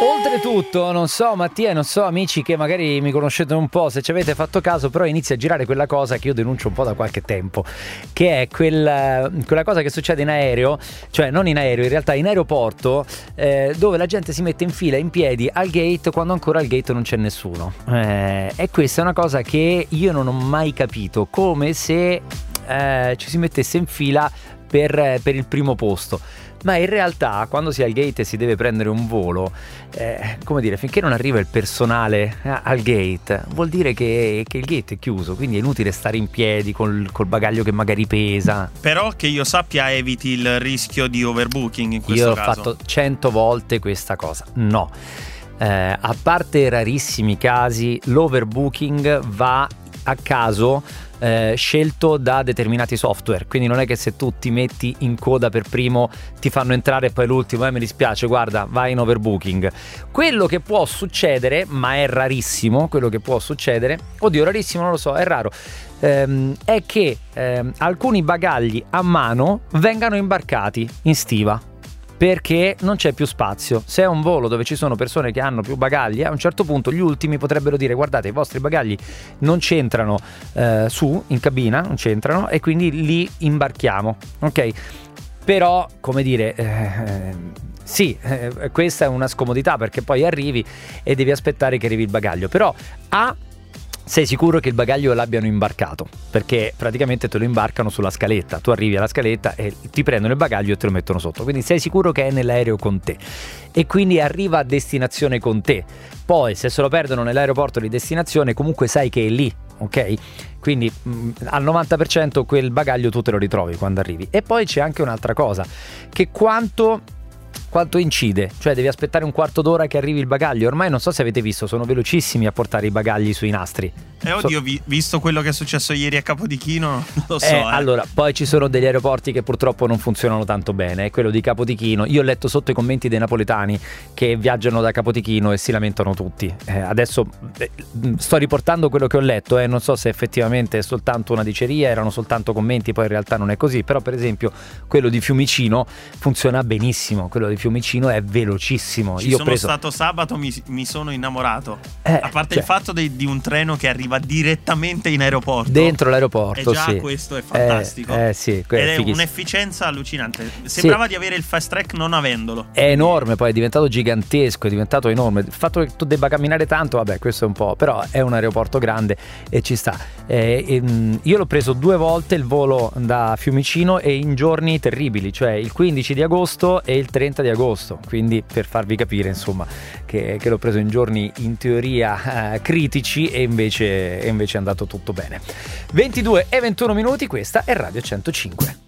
Oltretutto, non so Mattia, non so amici che magari mi conoscete un po', se ci avete fatto caso, però inizia a girare quella cosa che io denuncio un po' da qualche tempo, che è quella cosa che succede in aereo, cioè non in aereo, in realtà in aeroporto, dove la gente si mette in fila in piedi al gate quando ancora al gate non c'è nessuno. E questa è una cosa che io non ho mai capito, come se ci si mettesse in fila per il primo posto. Ma in realtà quando si è al gate e si deve prendere un volo, come dire, finché non arriva il personale al gate, vuol dire che il gate è chiuso, quindi è inutile stare in piedi col bagaglio che magari pesa. Però che io sappia eviti il rischio di overbooking in questo caso. Io ho fatto 100 volte questa cosa. No, a parte rarissimi casi, l'overbooking va a caso, scelto da determinati software, quindi non è che se tu ti metti in coda per primo ti fanno entrare e poi l'ultimo mi dispiace, guarda, vai in overbooking. Quello che può succedere, ma è rarissimo, quello che può succedere, oddio rarissimo non lo so, è raro, è che alcuni bagagli a mano vengano imbarcati in stiva perché non c'è più spazio. Se è un volo dove ci sono persone che hanno più bagagli, a un certo punto gli ultimi potrebbero dire: guardate, i vostri bagagli non c'entrano su in cabina, non c'entrano, e quindi li imbarchiamo, ok? Però, come dire, sì, questa è una scomodità, perché poi arrivi e devi aspettare che arrivi il bagaglio, però sei sicuro che il bagaglio l'abbiano imbarcato, perché praticamente te lo imbarcano sulla scaletta, tu arrivi alla scaletta e ti prendono il bagaglio e te lo mettono sotto, quindi sei sicuro che è nell'aereo con te e quindi arriva a destinazione con te. Poi se se lo perdono nell'aeroporto di destinazione comunque sai che è lì, ok? Quindi al 90% quel bagaglio tu te lo ritrovi quando arrivi. E poi c'è anche un'altra cosa, che quanto incide, cioè devi aspettare un quarto d'ora che arrivi il bagaglio. Ormai non so se avete visto, sono velocissimi a portare i bagagli sui nastri. Oddio, visto quello che è successo ieri a Capodichino, lo so. Allora, poi ci sono degli aeroporti che purtroppo non funzionano tanto bene. Quello di Capodichino, io ho letto sotto i commenti dei napoletani che viaggiano da Capodichino e si lamentano tutti. Adesso sto riportando quello che ho letto, non so se effettivamente è soltanto una diceria, erano soltanto commenti, poi in realtà non è così. Però per esempio quello di Fiumicino funziona benissimo, quello di Fiumicino è velocissimo. Stato sabato, mi sono innamorato, a parte il fatto di un treno che arriva direttamente in aeroporto, dentro l'aeroporto, e già sì. Questo è fantastico, sì, ed è un'efficienza allucinante. Sembrava di avere il fast track non avendolo. È enorme, poi è diventato gigantesco, è diventato enorme. Il fatto che tu debba camminare tanto, vabbè, questo è un po', però è un aeroporto grande e ci sta. Io l'ho preso 2 volte il volo da Fiumicino e in giorni terribili, cioè il 15 di agosto e il 30 di agosto, quindi per farvi capire insomma che l'ho preso in giorni in teoria critici e invece è andato tutto bene. 22 e 21 minuti, questa è Radio 105.